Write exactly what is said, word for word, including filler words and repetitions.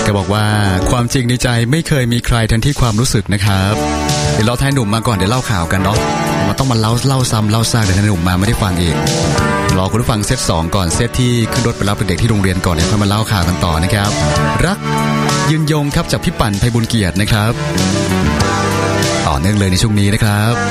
ก็บอกว่าความจริงในใจไม่เคยมีใครทันที่ความรู้สึกนะครับเดี๋ยวเราทายหนุ่มมาก่อนเดี๋ยวเล่าข่าวกันเนาะมันต้องมาเล่าเล่าซ้ำเล่าซากเดี๋ยวทายหนุ่มมาไม่ได้ฟังอีกรอคุณผู้ฟังเซตสองก่อนเซตที่ขึ้นรถไปรับเด็กๆที่โรงเรียนก่อนเดี๋ยวค่อยมาเล่าข่าวกันต่อนะครับรักยืนยงครับจากพี่ปั่นไพบุญเกียรตินะครับต่อเนื่องเลยในช่วงนี้นะครับ